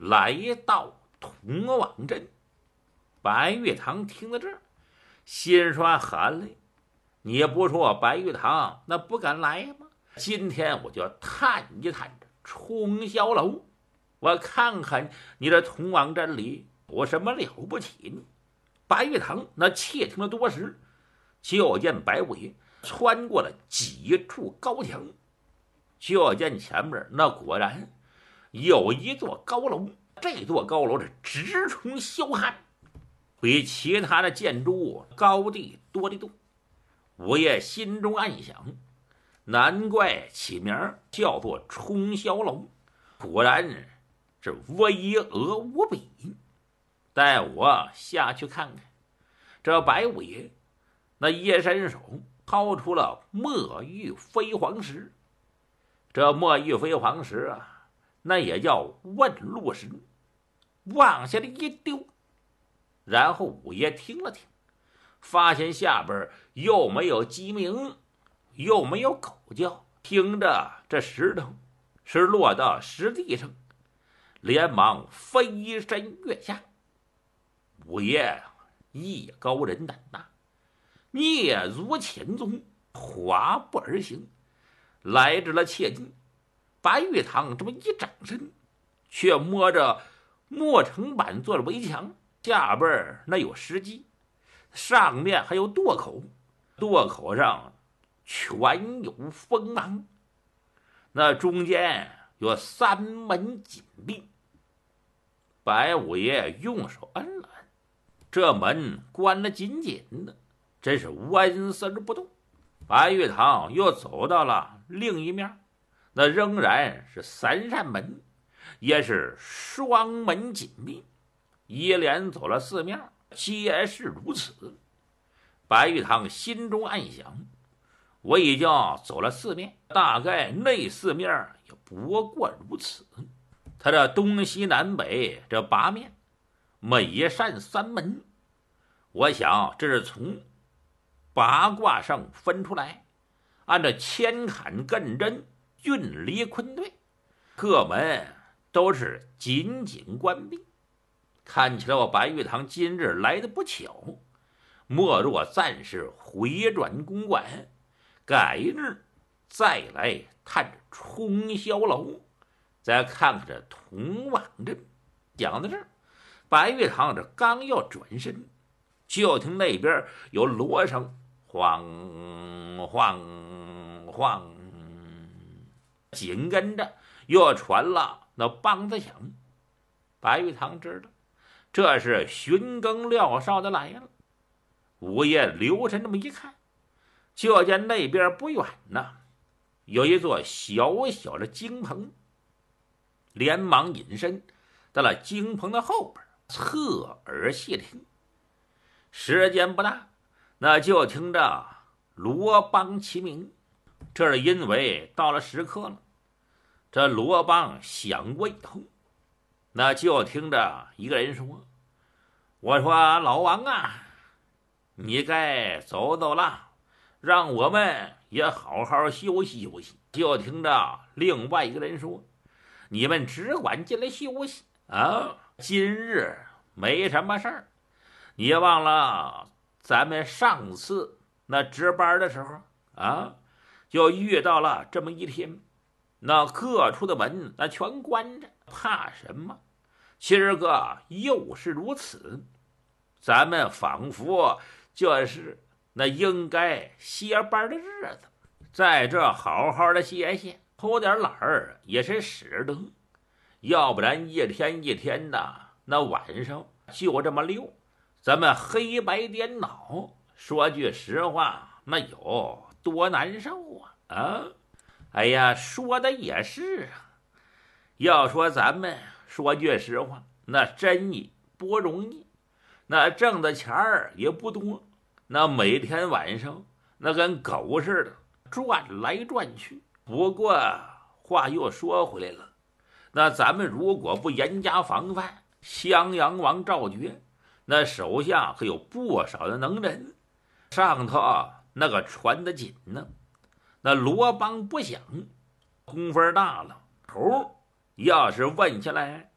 来到通往镇。白玉堂听到这儿，心酸含泪。你不说白玉堂那不敢来吗？今天我就探一探这冲霄楼，我看看你这通往镇里有什么了不起呢？白玉堂那窃听了多时，就见白五爷穿过了几处高墙，就见前面那果然有一座高楼。这座高楼是直冲霄汉，比其他的建筑物高地多得多。五爷心中暗想，难怪起名叫做冲霄楼，果然是巍峨无比。带我下去看看。这白五爷那一伸手掏出了墨玉飞黄石。这墨玉飞黄石啊，那也叫问路石，往下的一丢。然后五爷听了听，发现下边又没有鸡鸣，又没有狗叫，听着这石头是落到石地上，连忙飞身跃下。五爷艺高人胆大，蹑足潜踪，滑步而行，来至了切近。白玉堂这么一掌身，却摸着磨成板做的围墙，下边那有石基，上面还有垛口，垛口上全有锋芒，那中间有三门紧闭。白五爷用手摁了摁，这门关得紧紧的，真是纹丝不动。白玉堂又走到了另一面，那仍然是三扇门，也是双门紧闭，一连走了四面，皆是如此。白玉堂心中暗想，我已经走了四面，大概那四面也不过如此。他这东西南北这八面，每一扇三门，我想这是从八卦上分出来，按照乾坎艮震巽离坤兑，各门都是紧紧关闭。看起来我白玉堂今日来的不巧，莫若暂时回转公馆，改日再来探着冲霄楼，再看看这通往镇。讲到这儿，白玉堂这刚要转身，就听那边有锣声晃晃晃，紧跟着又传了那梆子响。白玉堂知道这是巡更撂哨的来了。五爷留神这么一看，就见那边不远呢，有一座小小的京棚，连忙隐身到了京棚的后边，侧耳细听。时间不大，那就听着锣梆齐鸣。这是因为到了时刻了。这锣梆响过以后，那就听着一个人说，我说老王啊，你该走走了，让我们也好好休息休息。就听着另外一个人说，你们只管进来休息啊，今日没什么事儿。你忘了咱们上次那值班的时候啊，就遇到了这么一天，那各处的门那全关着，怕什么？今儿个又是如此，咱们仿佛就是那应该歇班的日子，在这好好的歇歇，偷点懒儿也是使得，要不然一天一天的，那晚上就这么溜，咱们黑白颠倒，说句实话，那有多难受啊！哎呀，说的也是啊。要说咱们说句实话，那真也不容易，那挣的钱儿也不多，那每天晚上那跟狗似的转来转去。不过话又说回来了，那咱们如果不严加防范，襄阳王赵觉那手下可有不少的能人，上头那个传得紧呢。那锣梆不响，功夫大了，头要是问下来，